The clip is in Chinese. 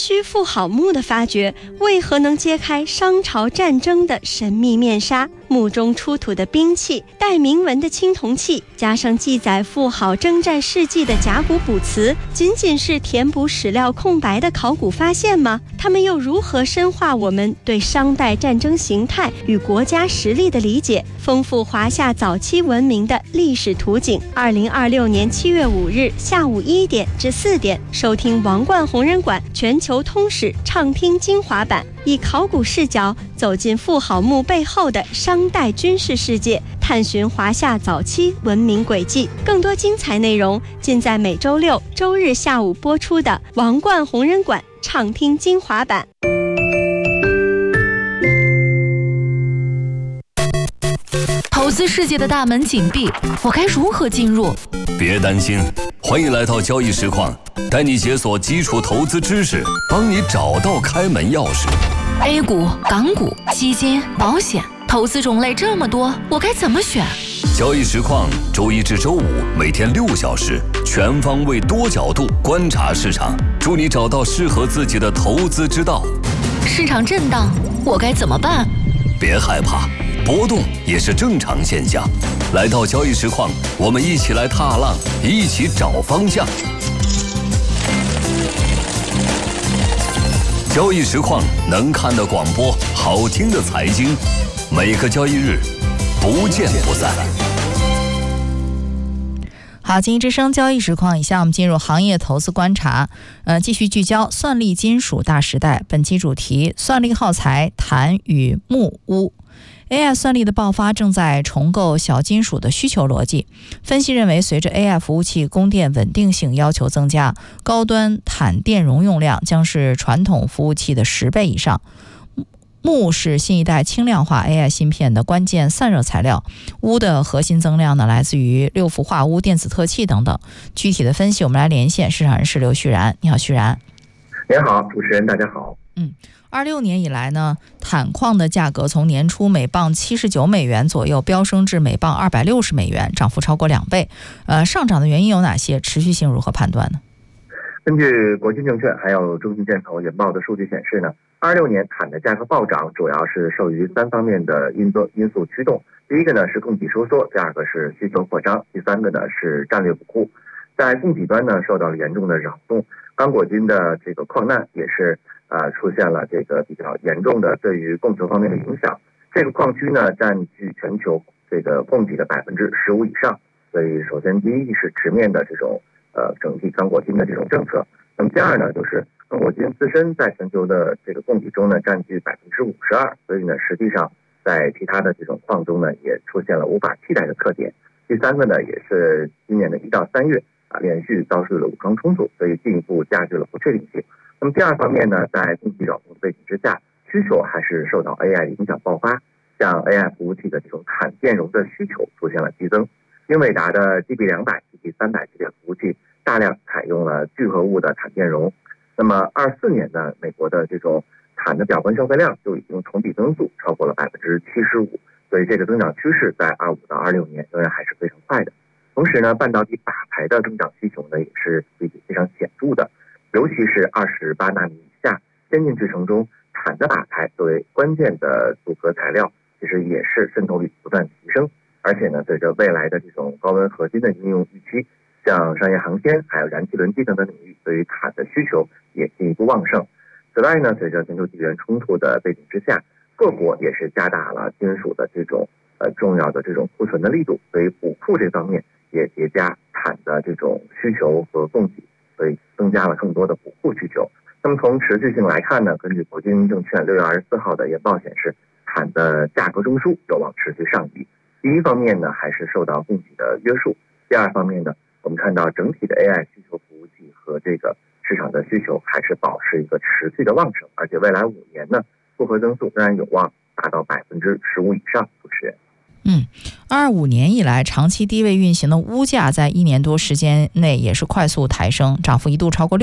墟妇好墓的发掘，为何能揭开商朝战争的神秘面纱？墓中出土的兵器、带铭文的青铜器，加上记载妇好征战事迹的甲骨卜辞，仅仅是填补史料空白的考古发现吗？他们又如何深化我们对商代战争形态与国家实力的理解，丰富华夏早期文明的历史图景？2026年7月5日下午1点至4点，收听王冠弘仁馆全球通史畅听精华版，以考古视角走进妇好墓背后的商代军事世界，探寻华夏早期文明轨迹。更多精彩内容尽在每周6、周日下午播出的王冠弘仁馆畅听精华版。 投资世界的大门紧闭，我该如何进入？ 别担心，欢迎来到交易实况，带你解锁基础投资知识，帮你找到开门钥匙。 A 股、港股、基金、保险，投资种类这么多，我该怎么选？ 交易实况周一至周五每天6小时，全方位多角度观察市场，助你找到适合自己的投资之道。 市场震荡，我该怎么办？ 别害怕，波动也是正常现象。来到交易实况，我们一起来踏浪，一起找方向。交易实况能看的广播，好听的财经，每个交易日不见不散。 好，经济之声交易实况，以下我们进入行业投资观察。继续聚焦算力金属大时代，本期主题：算力耗材钽与木钨。AI 算力的爆发正在重构小金属的需求逻辑。分析认为，随着 AI 服务器供电稳定性要求增加，高端钽电容用量将是传统服务器的10倍以上。钨是新一代轻量化 AI 芯片的关键散热材料，钨的核心增量呢来自于6氟化钨电子特器等等。具体的分析，我们来连线市场人士刘旭然。你好，旭然。 您好，主持人，大家好。 26年以来呢，钽矿的价格从年初每磅79美元左右飙升至每磅260美元，涨幅超过2倍。上涨的原因有哪些？持续性如何判断呢？ 根据国金证券还有中信建投研报的数据显示呢，26年钽的价格暴涨主要是受于3方面的因素驱动。第一个呢是供给收缩，第二个是需求扩张，第三个呢是战略补库。在供给端呢受到了严重的扰动，刚果金的这个矿难也是出现了这个比较严重的对于供求方面的影响。这个矿区呢占据全球这个供给的15%以上，所以首先第一是直面的这种整体刚果金的这种政策。那么第二呢，就是刚果金自身在全球的这个供给中呢占据52%，所以呢实际上在其他的这种矿中呢也出现了无法替代的特点。第三个呢，也是今年的1到3月连续遭受了武装冲突，所以进一步加剧了不确定性。那么第二方面呢，在供给扰动背景之下，需求还是受到 AI 的影响爆发，像 AI 服务器的这种钽电容的需求出现了激增。英伟达的 GB200、GB300 系列服务器大量采用了聚合物的钽电容。那么24年呢，美国的这种钽的表观消费量就已经同比增速超过了75%，所以这个增长趋势在25到26年仍然还是非常快的。同时呢，半导体靶材的增长需求呢也是非常显著的，尤其是28纳米以下先进制程中，钽的靶材作为关键的组合材料，其实也是渗透率不断提升。而且呢，随着未来的这种高温合金的应用预期，像商业航天还有燃气轮机等等领域，对于钽的需求也进一步旺盛。此外呢，随着全球地缘冲突的背景之下，各国也是加大了金属的这种重要的这种库存的力度，所以补库这方面也叠加钽的这种需求和供给，所以增加了更多的补库需求。那么从持续性来看呢，根据国金证券6月24号的研报显示，钽的价格中枢有望持续上移。第一方面呢，还是受到供给的约束；第二方面呢，我们看到整体的 AI 需求服务器和这个市场的需求还是保持一个持续的旺盛，而且未来5年呢，复合增速仍然有望达到15%以上。主持人 ，25年以来长期低位运行的钨价在1年多时间内也是快速抬升，涨幅一度超过